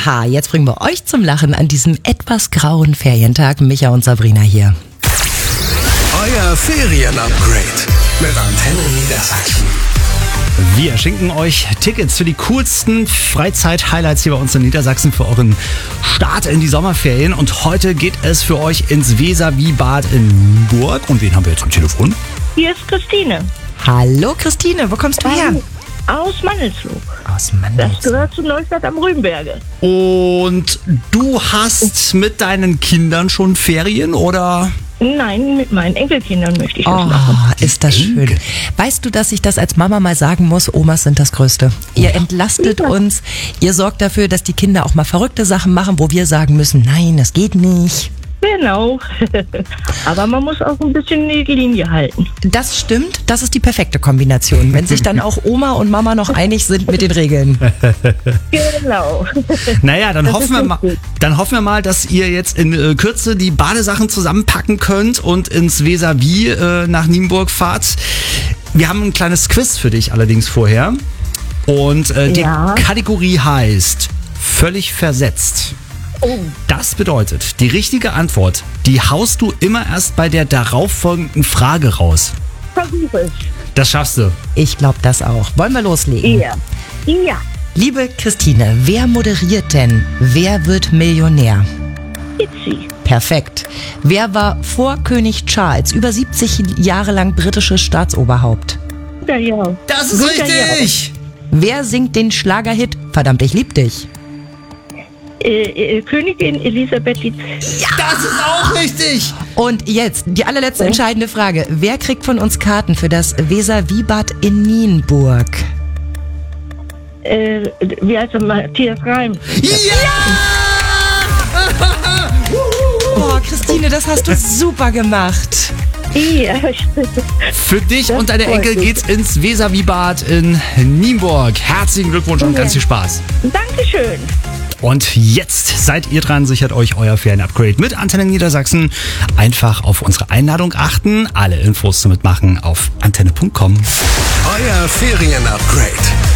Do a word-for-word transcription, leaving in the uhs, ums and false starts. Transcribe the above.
Haha, jetzt bringen wir euch zum Lachen an diesem etwas grauen Ferientag. Micha und Sabrina hier. Euer Ferien-Upgrade mit Antenne Niedersachsen. Wir schenken euch Tickets für die coolsten Freizeit-Highlights hier bei uns in Niedersachsen für euren Start in die Sommerferien. Und heute geht es für euch ins Weser-Wiebad in Nienburg. Und wen haben wir jetzt am Telefon? Hier ist Christine. Hallo Christine, wo kommst du her? Aus Mandelslug. Aus Das Mandelslug. gehört zu Neustadt am Rübenberge. Und du hast mit deinen Kindern schon Ferien, oder? Nein, mit meinen Enkelkindern möchte ich das Oh, machen. ist das schön. Weißt du, dass ich das als Mama mal sagen muss? Omas sind das Größte. Ihr entlastet uns, ihr sorgt dafür, dass die Kinder auch mal verrückte Sachen machen, wo wir sagen müssen, nein, das geht nicht. Genau. Aber man muss auch ein bisschen die Linie halten. Das stimmt, das ist die perfekte Kombination, wenn sich dann auch Oma und Mama noch einig sind mit den Regeln. Genau. Naja, dann Das hoffen ist wir mal, richtig. dann hoffen wir mal, dass ihr jetzt in äh, Kürze die Badesachen zusammenpacken könnt und ins Weser-Wie äh, nach Nienburg fahrt. Wir haben ein kleines Quiz für dich allerdings vorher. Und äh, die Ja. Kategorie heißt völlig versetzt. Oh, Das bedeutet, die richtige Antwort, die haust du immer erst bei der darauffolgenden Frage raus. versuch es. Das schaffst du. Ich glaube das auch. Wollen wir loslegen? Ja. Ja. Liebe Christine, wer moderiert denn Wer wird Millionär? Itzy. Perfekt. Wer war vor König Charles über siebzig Jahre lang britisches Staatsoberhaupt? Guter ja. Das ist Guter richtig! Wer singt den Schlagerhit Verdammt, ich lieb dich? Äh, äh, Königin Elisabeth die Das ist auch richtig! Und jetzt die allerletzte entscheidende Frage. Wer kriegt von uns Karten für das Weser-Wiebad in Nienburg? äh, wie heißt er, Matthias Reim. Boah, Christine, das hast du super gemacht. Ja. Für dich Das und deine freut Enkel mich. geht's ins Weser-Wiebad in Nienburg. Herzlichen Glückwunsch und ganz viel Spaß. Dankeschön. Und jetzt seid ihr dran, sichert euch euer Ferien-Upgrade mit Antenne Niedersachsen. Einfach auf unsere Einladung achten. Alle Infos zum Mitmachen auf antenne punkt com. Euer Ferien-Upgrade